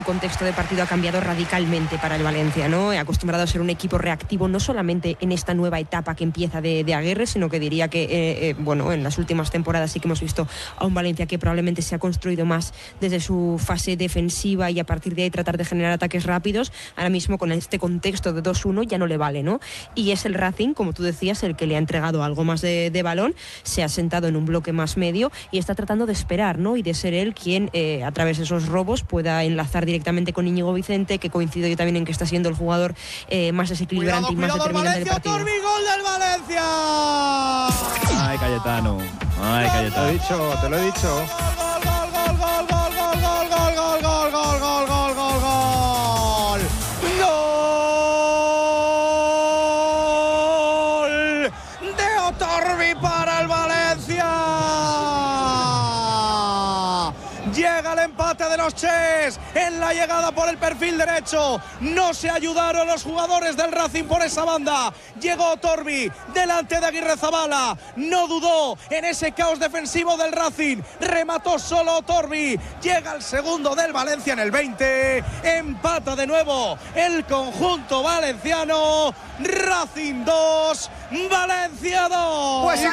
El contexto de partido ha cambiado radicalmente para el Valencia, ¿no? Acostumbrado a ser un equipo reactivo, no solamente en esta nueva etapa que empieza de Aguirre, sino que diría que, en las últimas temporadas sí que hemos visto a un Valencia que probablemente se ha construido más desde su fase defensiva y a partir de ahí tratar de generar ataques rápidos. Ahora mismo con este contexto de 2-1 ya no le vale, ¿no? Y es el Racing, como tú decías, el que le ha entregado algo más de balón, se ha sentado en un bloque más medio y está tratando de esperar, ¿no? Y de ser él quien, a través de esos robos, pueda enlazar directamente con Íñigo Vicente, que coincido yo también en que está siendo el jugador más desequilibrante y más determinante del partido. Torbi, gol del Valencia. Ay, Cayetano. Ay, Cayetano. Te lo he dicho. Gol de Otorbi para el Valencia. Llega el empate de los Ches en la llegada por el perfil derecho. No se ayudaron los jugadores del Racing por esa banda. Llegó Otorbi delante de Aguirrezabala. No dudó en ese caos defensivo del Racing. Remató solo Otorbi. Llega el segundo del Valencia en el 20. Empata de nuevo el conjunto valenciano. Racing 2, Valencia 2. Pues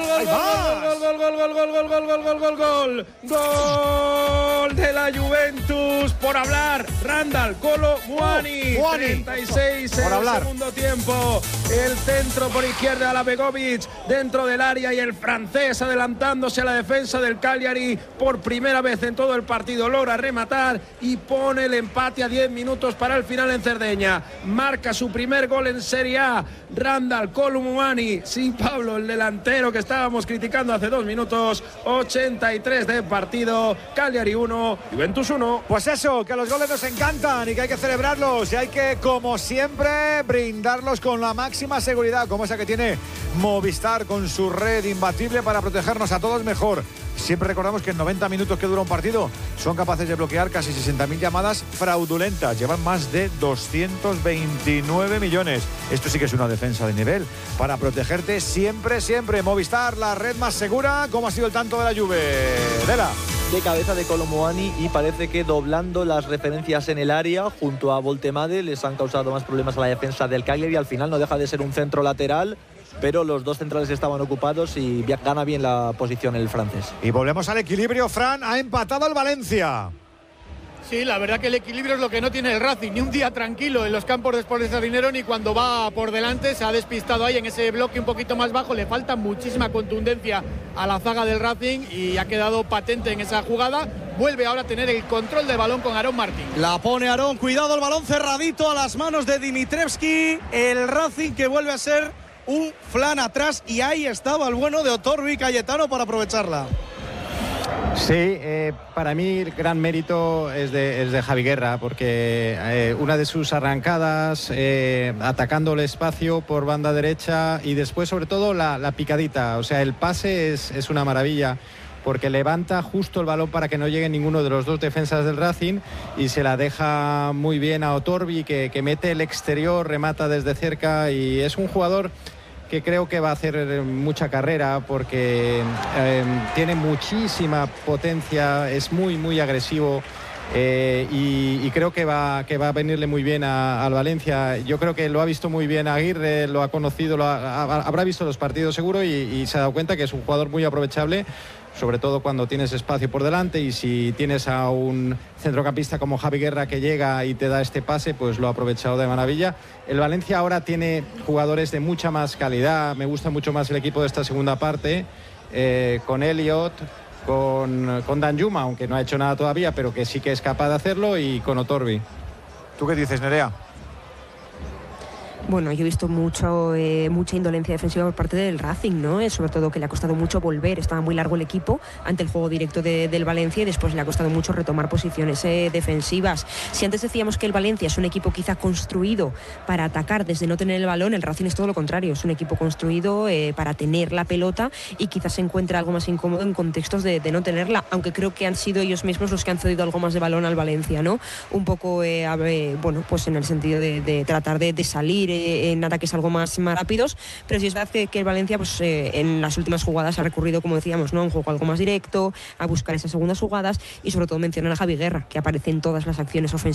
Gol de la Juventus por hablar. Randall Kolo Muani. 36 en el segundo tiempo. El centro por izquierda a la Begovic dentro del área y el francés adelantándose a la defensa del Cagliari por primera vez en todo el partido. Logra rematar y pone el empate a 10 minutos para el final en Cerdeña. Marca su primer gol en Serie A. Randall Kolo Muani. Sí, Pablo, el delantero que estábamos criticando hace 2 minutos. 83 de partido. Cagliari 1, Juventus 1. Pues eso, que los goles nos encantan y que hay que celebrarlos y hay que, como siempre, brindarlos con la máxima seguridad, como esa que tiene Movistar con su red imbatible para protegernos a todos mejor. Siempre recordamos que en 90 minutos que dura un partido son capaces de bloquear casi 60.000 llamadas fraudulentas. Llevan más de 229 millones. Esto sí que es una defensa de nivel para protegerte siempre, siempre. Movistar, la red más segura. ¿Cómo ha sido el tanto de la Juve? Dela. De cabeza de Kolo Muani y parece que doblando las referencias en el área junto a Voltemade les han causado más problemas a la defensa del Cagliari. Al final no deja de ser un centro lateral, pero los dos centrales estaban ocupados y gana bien la posición el francés. Y volvemos al equilibrio, Fran. Ha empatado el Valencia. Sí, la verdad que el equilibrio es lo que no tiene el Racing. Ni un día tranquilo en los campos de Sporting Sardinero, ni cuando va por delante. Se ha despistado ahí en ese bloque un poquito más bajo. Le falta muchísima contundencia a la zaga del Racing y ha quedado patente en esa jugada. Vuelve ahora a tener el control del balón con Aarón Martín. La pone Aarón, cuidado, el balón cerradito a las manos de Dimitrevski. El Racing que vuelve a ser un flan atrás y ahí estaba el bueno de Otorbi, Cayetano, para aprovecharla. Sí, para mí el gran mérito es de Javi Guerra, porque una de sus arrancadas, atacando el espacio por banda derecha y después sobre todo la picadita, o sea, el pase es una maravilla, porque levanta justo el balón para que no llegue ninguno de los dos defensas del Racing y se la deja muy bien a Otorbi, que mete el exterior, remata desde cerca y es un jugador que creo que va a hacer mucha carrera porque tiene muchísima potencia, es muy, muy agresivo y creo que va a venirle muy bien al Valencia. Yo creo que lo ha visto muy bien Aguirre, lo ha conocido, habrá visto los partidos seguro y se ha dado cuenta que es un jugador muy aprovechable, sobre todo cuando tienes espacio por delante y si tienes a un centrocampista como Javi Guerra que llega y te da este pase, pues lo ha aprovechado de maravilla. El Valencia ahora tiene jugadores de mucha más calidad, me gusta mucho más el equipo de esta segunda parte, con Elliot, con Danjuma, aunque no ha hecho nada todavía, pero que sí que es capaz de hacerlo, y con Otorbi. ¿Tú qué dices, Nerea? Bueno, yo he visto mucha indolencia defensiva por parte del Racing, ¿no? Sobre todo que le ha costado mucho volver, estaba muy largo el equipo ante el juego directo del Valencia y después le ha costado mucho retomar posiciones defensivas. Si antes decíamos que el Valencia es un equipo quizá construido para atacar desde no tener el balón, el Racing es todo lo contrario, es un equipo construido para tener la pelota y quizás se encuentra algo más incómodo en contextos de no tenerla, aunque creo que han sido ellos mismos los que han cedido algo más de balón al Valencia, ¿no? Un poco, pues en el sentido de tratar de salir en ataques algo más rápidos, pero sí es verdad que el Valencia pues en las últimas jugadas ha recurrido, como decíamos, ¿no?, a un juego algo más directo, a buscar esas segundas jugadas y sobre todo mencionar a Javi Guerra, que aparece en todas las acciones ofensivas